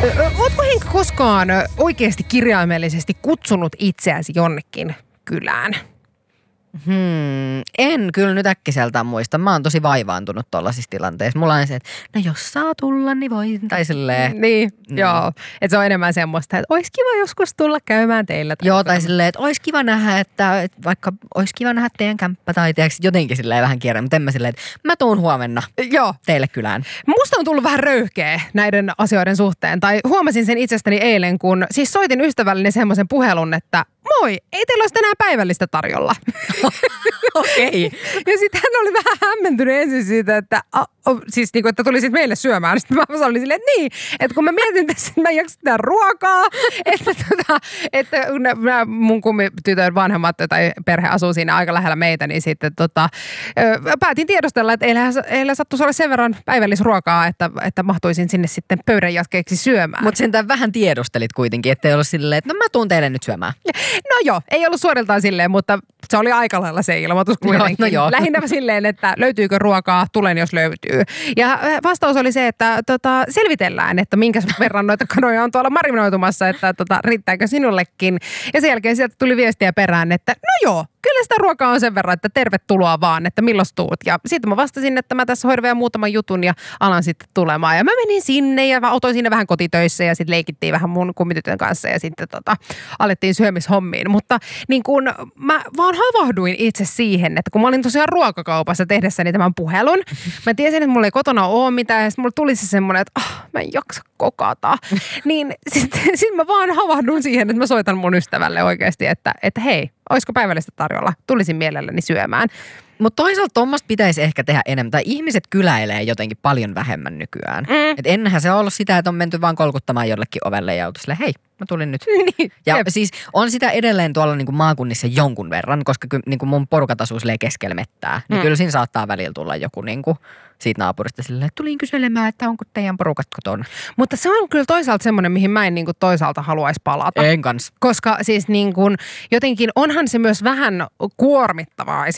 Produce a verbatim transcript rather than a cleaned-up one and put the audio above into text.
Ootko Henkka koskaan oikeasti kirjaimellisesti kutsunut itseäsi jonnekin kylään? Hmm, en kyllä nyt äkkiseltään muista. Mä oon tosi vaivaantunut tollaisissa tilanteissa. Mulla on se, että no jos saa tulla, niin voi. Tai silleen. Niin, mm. joo. Että se on enemmän semmoista, että olisi kiva joskus tulla käymään teillä. Tai joo, tai silleen, että olisi kiva nähdä, että, että vaikka olisi kiva nähdä teidän kämppä tai tiedätkö, jotenkin silleen vähän kierrän. Mutta en mä silleen, että mä tuun huomenna joo. teille kylään. Musta on tullut vähän röyhkeä näiden asioiden suhteen. Tai huomasin sen itsestäni eilen, kun siis soitin ystävälleni semmoisen puhelun, että moi, ei teillä olisi tänään päivällistä tarjolla. Okei. Okay. Ja sitten hän oli vähän hämmentynyt ensin siitä, että, a, o, siis niinku, että tulisit meille syömään. Sitten mä olin silleen, että niin, että kun mä mietin tässä, että mä en jaksa tehdä ruokaa, että, tota, että nämä mun kummitytön vanhemmat tai perhe asuu siinä aika lähellä meitä, niin sitten tota, päätin tiedostella, että eihän sattuisi olla sen verran päivällisruokaa, että, että mahtuisin sinne sitten pöydän jatkeeksi syömään. Mutta sentään vähän tiedostelit kuitenkin, ettei ollut silleen, että no mä tuun teille nyt syömään. No joo, ei ollut suoriltaan silleen, mutta se oli aika lailla se ilmoitus kuitenkin. No, no joo. Lähinnä silleen, että löytyykö ruokaa, tulen jos löytyy. Ja vastaus oli se, että tota, selvitellään, että minkä verran noita kanoja on tuolla marinoitumassa, että tota, riittääkö sinullekin. Ja sen jälkeen sieltä tuli viestiä perään, että no joo, kyllä sitä ruokaa on sen verran, että tervetuloa vaan, että milloin tuut. Ja sitten mä vastasin, että mä tässä hoidan vielä muutaman jutun ja alan sitten tulemaan. Ja mä menin sinne ja mä otoin sinne vähän kotitöissä ja sitten leikittiin vähän mun kummitytön kanssa ja sitten tota, alettiin syömishommiin. Mutta niin kun mä vaan havahduin itse siihen, että kun mä olin tosiaan ruokakaupassa tehdessäni tämän puhelun, mä tiesin, että mulla ei kotona ole mitään ja sitten mulla tuli se semmoinen, että ah, mä en jaksa kokata. Niin sitten sit mä vaan havahduin siihen, että mä soitan mun ystävälle oikeasti, että, että hei, olisiko päivällistä tarjolla? Tulisin mielelläni syömään. Mutta toisaalta tuommoista pitäisi ehkä tehdä enemmän. Tai ihmiset kyläilee jotenkin paljon vähemmän nykyään. Mm. Et ennenhän se on ollut sitä, että on menty vaan kolkuttamaan jollekin ovelle ja oltu silleen, hei, mä tulin nyt. Niin, ja jep. siis on sitä edelleen tuolla niinku maakunnissa jonkun verran, koska ky, niinku mun porukat asuu silleen keskellä mettää. Niin mm. kyllä siinä saattaa välillä tulla joku niinku siitä naapurista silleen, että tulin kyselemään, että onko teidän porukat kotona. Mutta se on kyllä toisaalta semmoinen, mihin mä en niinku toisaalta haluaisi palata. En kans. Koska siis niin kuin, jotenkin onhan se myös vähän kuormittavaa